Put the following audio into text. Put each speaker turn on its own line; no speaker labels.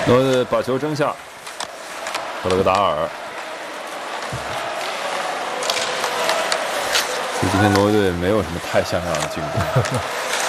挪威队把球争下，赫德格达尔。今天挪威队没有什么太像样的进攻。